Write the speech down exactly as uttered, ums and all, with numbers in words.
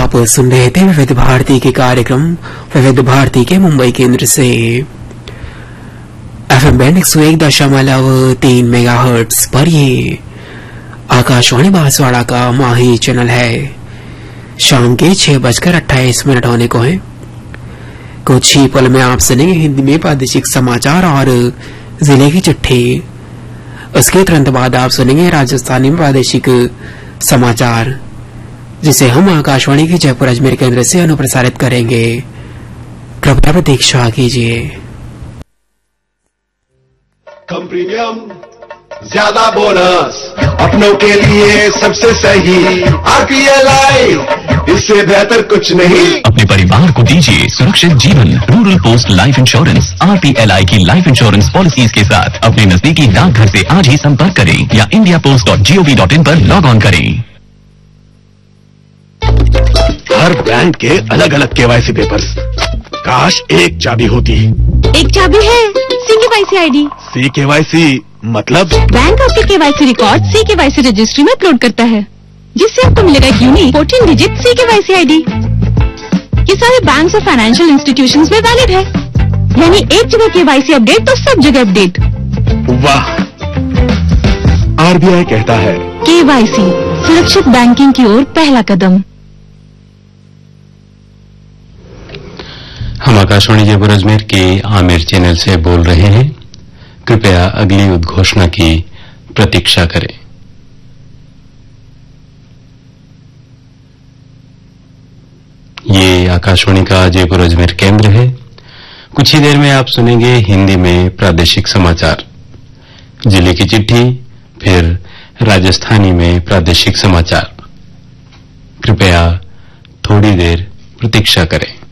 आप सुन रहे थे विविध भारती के कार्यक्रम विविध भारती के मुंबई केंद्र से एफएम बैंड एक सौ एक दशमलव तीन मेगा हर्ट्स पर। ये आकाशवाणी बांसवाड़ा का माही चैनल है। शाम के छह बजकर अट्ठाईस मिनट होने को है। कुछ ही पल में आप सुनेंगे हिंदी में प्रादेशिक समाचार और जिले की चिट्ठी। उसके तुरंत बाद आप सुनेंगे राजस्थानी में प्रादेशिक समाचार, जिसे हम आकाशवाणी के जयपुर अजमेर केंद्र से अनुप्रसारित करेंगे। कृपया प्रतीक्षा कीजिए। कम प्रीमियम ज्यादा बोनस, अपनों के लिए सबसे सही आरपीएलआई, इससे बेहतर कुछ नहीं। अपने परिवार को दीजिए सुरक्षित जीवन। Rural post life insurance RPLI की लाइफ इंश्योरेंस पॉलिसीज के साथ अपने नजदीकी डाकघर से आज ही संपर्क करें या India post dot G O V dot in पर लॉग ऑन करें। हर बैंक के अलग अलग केवाईसी पेपर्स, काश एक चाबी होती। एक चाबी है, सी केवाईसी आईडी। सी केवाईसी मतलब बैंक आपके केवाईसी रिकॉर्ड सी केवाईसी रजिस्ट्री में अपलोड करता है, जिससे आपको मिलेगा एक यूनिक फोर्टीन डिजिट सी केवाईसी आईडी। ये सारे बैंक्स और फाइनेंशियल इंस्टीट्यूशंस में वैलिड है, यानी एक जगह केवाईसी अपडेट तो सब जगह अपडेट। वाह, आरबीआई कहता है केवाईसी सुरक्षित बैंकिंग की ओर पहला कदम। हम आकाशवाणी जयपुर अजमेर के आमिर चैनल से बोल रहे हैं। कृपया अगली उद्घोषणा की प्रतीक्षा करें। ये आकाशवाणी का जयपुर अजमेर केंद्र है। कुछ ही देर में आप सुनेंगे हिंदी में प्रादेशिक समाचार, जिले की चिट्ठी, फिर राजस्थानी में प्रादेशिक समाचार। कृपया थोड़ी देर प्रतीक्षा करें।